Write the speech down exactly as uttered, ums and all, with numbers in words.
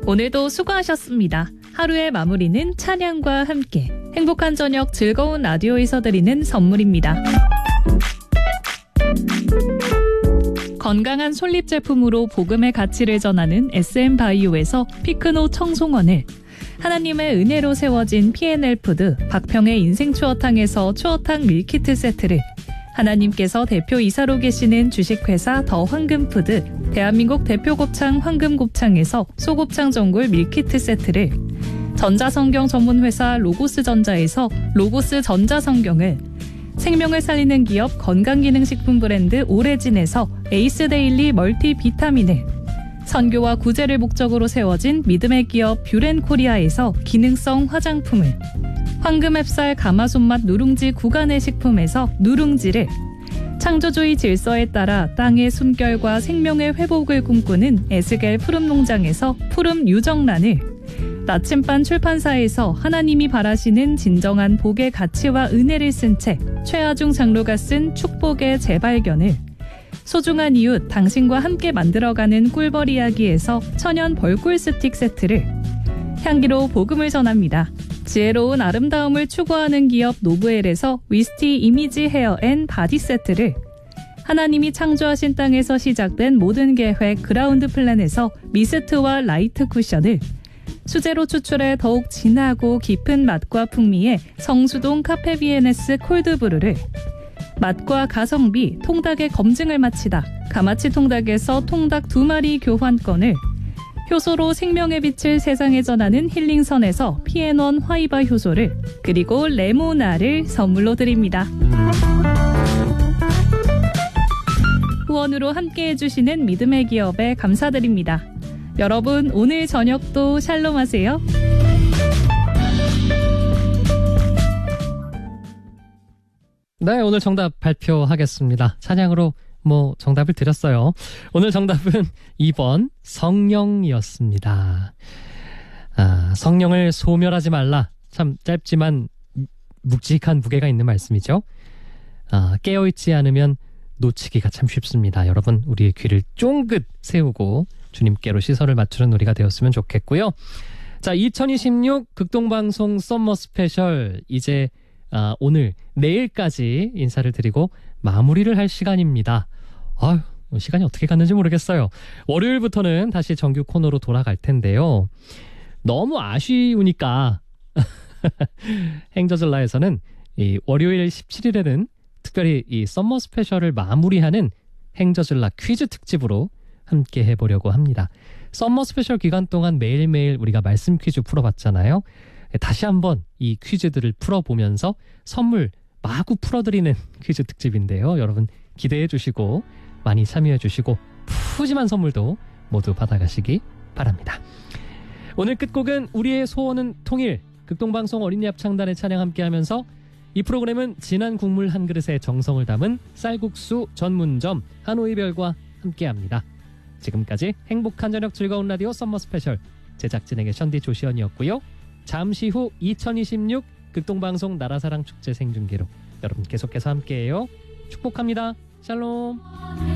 오늘도 수고하셨습니다. 하루의 마무리는 찬양과 함께 행복한 저녁 즐거운 라디오에서 드리는 선물입니다. 건강한 솔잎 제품으로 복음의 가치를 전하는 에스엠바이오에서 피크노 청송원을, 하나님의 은혜로 세워진 피엔엘푸드 박평의 인생 추어탕에서 추어탕 밀키트 세트를, 하나님께서 대표 이사로 계시는 주식회사 더 황금푸드 대한민국 대표 곱창 황금곱창에서 소곱창 전골 밀키트 세트를, 전자성경 전문회사 로고스전자에서 로고스 전자성경을, 생명을 살리는 기업 건강기능식품 브랜드 오레진에서 에이스데일리 멀티비타민을, 선교와 구제를 목적으로 세워진 믿음의 기업 뷰렌코리아에서 기능성 화장품을, 황금앱살 가마손맛 누룽지 구간의 식품에서 누룽지를, 창조주의 질서에 따라 땅의 숨결과 생명의 회복을 꿈꾸는 에스겔 푸름농장에서 푸름 유정란을, 나침반 출판사에서 하나님이 바라시는 진정한 복의 가치와 은혜를 쓴 책 최하중 장로가 쓴 축복의 재발견을, 소중한 이웃 당신과 함께 만들어가는 꿀벌 이야기에서 천연 벌꿀 스틱 세트를, 향기로 복음을 전합니다. 지혜로운 아름다움을 추구하는 기업 노브엘에서 위스티 이미지 헤어 앤 바디 세트를, 하나님이 창조하신 땅에서 시작된 모든 계획 그라운드 플랜에서 미스트와 라이트 쿠션을, 수제로 추출해 더욱 진하고 깊은 맛과 풍미의 성수동 카페비에네스 콜드브루를, 맛과 가성비 통닭의 검증을 마치다 가마치 통닭에서 통닭 두 마리 교환권을, 효소로 생명의 빛을 세상에 전하는 힐링선에서 피앤원 화이바 효소를, 그리고 레모나를 선물로 드립니다. 후원으로 함께해 주시는 믿음의 기업에 감사드립니다. 여러분, 오늘 저녁도 샬롬하세요. 네, 오늘 정답 발표하겠습니다. 찬양으로 뭐 정답을 드렸어요. 오늘 정답은 이 번 성령이었습니다. 아, 성령을 소멸하지 말라. 참 짧지만 묵직한 무게가 있는 말씀이죠. 아, 깨어있지 않으면 놓치기가 참 쉽습니다. 여러분, 우리의 귀를 쫑긋 세우고 주님께로 시선을 맞추는 우리가 되었으면 좋겠고요. 자, 이천이십육 극동방송 썸머 스페셜, 이제 아, 오늘 내일까지 인사를 드리고 마무리를 할 시간입니다. 아유, 시간이 어떻게 갔는지 모르겠어요. 월요일부터는 다시 정규 코너로 돌아갈 텐데요. 너무 아쉬우니까 행저즐라에서는 이 월요일 십칠 일에는 특별히 이 썸머 스페셜을 마무리하는 행저즐라 퀴즈 특집으로 함께 해보려고 합니다. 썸머 스페셜 기간 동안 매일매일 우리가 말씀 퀴즈 풀어봤잖아요. 다시 한번 이 퀴즈들을 풀어보면서 선물 마구 풀어드리는 퀴즈 특집인데요. 여러분 기대해 주시고 많이 참여해 주시고 푸짐한 선물도 모두 받아가시기 바랍니다. 오늘 끝곡은 우리의 소원은 통일, 극동방송 어린이 합창단의 찬양 함께하면서 이 프로그램은 진한 국물 한 그릇에 정성을 담은 쌀국수 전문점 한오이별과 함께합니다. 지금까지 행복한 저녁 즐거운 라디오 썸머 스페셜, 제작진에게 션디 조시연이었고요. 잠시 후 이천이십육 극동방송 나라사랑 축제 생중계로 여러분 계속해서 함께해요. 축복합니다. 샬롬.